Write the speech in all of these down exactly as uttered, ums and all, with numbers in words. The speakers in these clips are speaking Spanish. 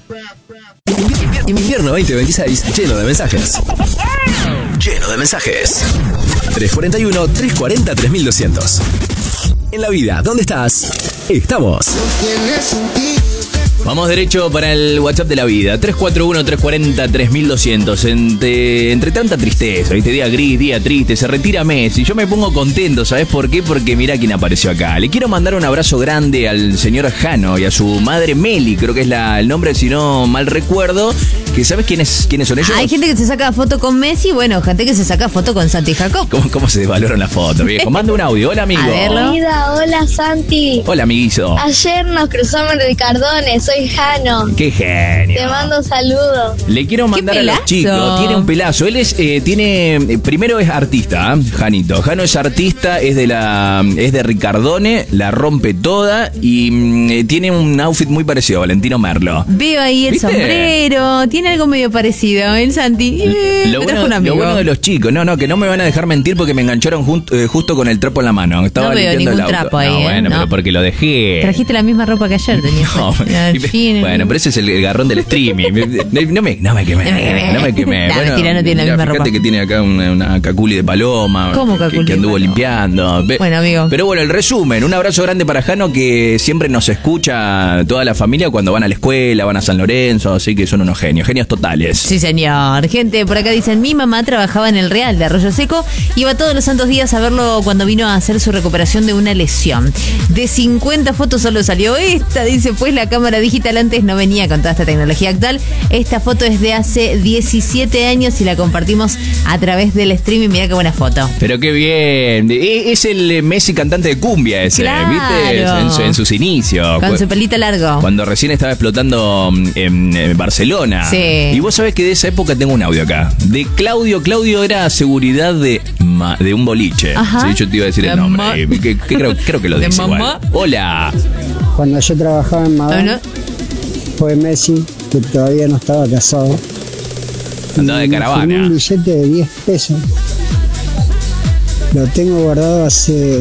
Invierno veinte veintiséis, lleno de mensajes. Lleno de mensajes. tres cuarenta y uno, tres cuarenta, tres mil doscientos. En la vida, ¿dónde estás? Estamos. Vamos derecho para el WhatsApp de la vida. tres cuatro uno, tres cuarenta, tres mil doscientos. Entre, entre tanta tristeza, ¿viste? Día gris, día triste, se retira Messi. Yo me pongo contento, ¿sabes por qué? Porque mirá quién apareció acá. Le quiero mandar un abrazo grande al señor Jano y a su madre Meli, creo que es la, el nombre, si no mal recuerdo. Que ¿sabes quiénes, quiénes son ellos? Hay gente que se saca foto con Messi, bueno, gente que se saca foto con Santi Jacob. ¿Cómo, cómo se desvaloran las fotos, viejo? Manda un audio. Hola, amigo. A verlo. Hola, hola, Santi. Hola, amiguizo. Ayer nos cruzamos en Ricardones, soy Jano. Qué genio. Te mando saludos. Le quiero mandar a los chicos. Tiene un pelazo. Él es, eh, tiene, primero es artista, ¿eh? Janito. Jano es artista, es de la, es de Ricardone, la rompe toda y mm, tiene un outfit muy parecido a Valentino Merlo. Veo ahí el ¿Viste? sombrero, tiene algo medio parecido, el Santi. Eh, Lo bueno, lo bueno de los chicos, no, no, que no me van a dejar mentir porque me engancharon jun- eh, justo con el trapo en la mano. Estaba No veo limpiando ningún el auto. trapo ahí, No, ¿eh? bueno, No. pero porque lo dejé. Trajiste la misma ropa que ayer, tenías. No, y- bueno, pero ese es el, el garrón del streaming. No me, no me quemé. No me quemé. No, Bueno, mentira, no tiene la mira, misma fíjate ropa. que tiene acá una, una caculi de paloma. ¿Cómo que, caculi que de anduvo paloma? limpiando. Ve- Bueno, amigo. Pero bueno, el resumen. Un abrazo grande para Jano que siempre nos escucha toda la familia cuando van a la escuela, van a San Lorenzo. Así que son unos genios, genios totales. Sí, señor. Gente, por acá dicen, mi mamá trabajaba en el Real de Arroyo Seco, iba todos los santos días a verlo cuando vino a hacer su recuperación de una lesión. De cincuenta fotos solo salió esta, dice, pues la cámara digital antes no venía con toda esta tecnología actual. Esta foto es de hace diecisiete años y la compartimos a través del streaming. Mirá qué buena foto. Pero qué bien. E- Es el Messi cantante de cumbia ese, Claro. ¿viste? En, su- en sus inicios. Con Cu- su pelito largo. Cuando recién estaba explotando en, en Barcelona. Sí. Y vos sabés que de esa época tengo un audio acá. De Claudio. Claudio era seguridad de, ma- de un boliche. Ajá. Sí, yo te iba a decir De el nombre. ma- Eh, que- que creo, creo que lo ¿De dice mamá? igual. Hola. Cuando yo trabajaba en Madonna, ¿No? fue Messi, que todavía no estaba casado. Andaba de Me firmó caravana. un billete de diez pesos. Lo tengo guardado hace,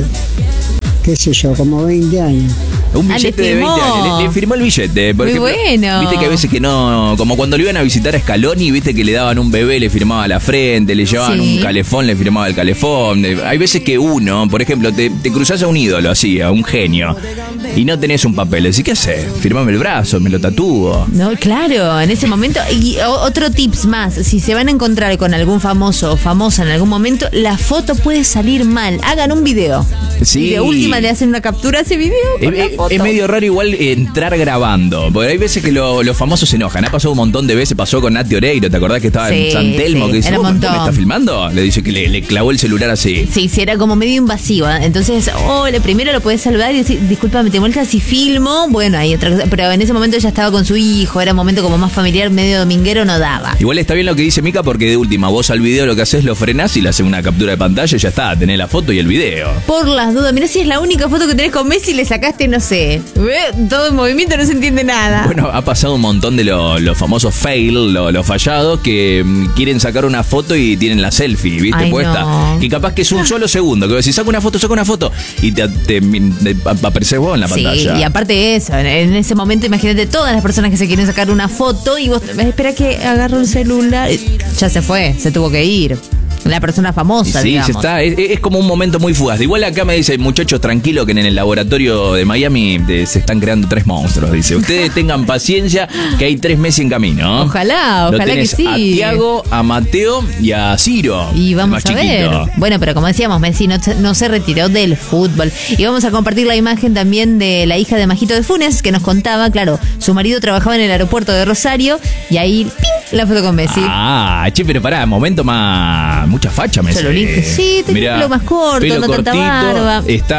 qué sé yo, como veinte años. Un Ah, billete le de veinte firmó. años. Le, le firmó el billete. Por Muy ejemplo, bueno. Viste que a veces que no. Como cuando lo iban a visitar a Scaloni, viste que le daban un bebé, le firmaba la frente, le llevaban Sí. un calefón, le firmaba el calefón. Hay veces que uno, por ejemplo, te, te cruzás a un ídolo así, a un genio, y no tenés un papel. Decís, ¿qué haces? Firmame el brazo, me lo tatúo. No, claro, en ese momento. Y o- otro tips más, si se van a encontrar con algún famoso o famosa en algún momento, la foto puede salir mal. Hagan un video. Sí. Y de última le hacen una captura a ese video. Es, con la es- foto. es medio raro igual entrar grabando, porque hay veces que lo- los famosos se enojan. Ha pasado un montón de veces, pasó con Nati Oreiro, ¿te acordás que estaba Sí, en San Telmo? sí, Que dice, era un "¿Vos me montón". estás filmando? Le dice que le, le clavó el celular así. Sí, sí, era como medio invasiva. Entonces, oh, le primero lo puedes saludar y decir, discúlpame, te molesta si filmo. Bueno, hay otra cosa. Pero en ese momento ella estaba con su hijo, era un momento como más familiar, medio dominguero, no daba. Igual está bien lo que dice Mica porque de última, vos al video lo que haces lo frenás y le haces una captura de pantalla y ya está, tenés la foto y el video. Por las dudas, mirá si es la única foto que tenés con Messi, le sacaste, no sé, ¿ve? Todo en movimiento, no se entiende nada. Bueno, ha pasado un montón de lo- los famosos fail, lo- los fallados, que mm, quieren sacar una foto y tienen la selfie, ¿viste? Ay, Puesta. no. Que capaz que es un solo segundo, que si saco una foto, saco una foto y te, te, te- apareces vos en la Sí, pantalla. y aparte de eso, en, en ese momento imagínate todas las personas que se quieren sacar una foto y vos, espera que agarro el celular, ya se fue, se tuvo que ir. La persona Y famosa, sí, digamos. ya está. Es, es como un momento muy fugaz. Igual acá me dice, muchachos, tranquilo que en el laboratorio de Miami de- se están creando tres monstruos. Dice, ustedes tengan paciencia que hay tres meses en camino. Ojalá, Lo ojalá que tenés sí. A Tiago, a Mateo y a Ciro. Y el vamos más a ver. chiquito. Bueno, pero como decíamos, Messi no, se- no se retiró del fútbol. Y vamos a compartir la imagen también de la hija de Majito de Funes, que nos contaba, claro, su marido trabajaba en el aeropuerto de Rosario y ahí, ¡ping!, la foto con Messi. Ah, che, pero pará, momento más. Mucha facha, me Se lo elige. Sí, tenía el pelo más corto, pelo no tanta cortito, barba.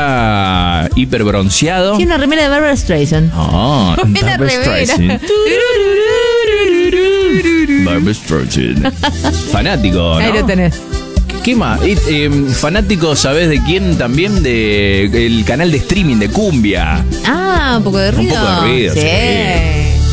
Está hiper bronceado. Tiene una remera de Barbara Streisand. Ah, Buena Barbra remera. Streisand. Barbra Streisand. Fanático, ¿no? Ahí lo tenés. ¿Qué más? Eh, eh, fanático, ¿sabés de quién también? De el canal de streaming de Cumbia. Ah, un poco de Un ruido. poco de ruido, sí.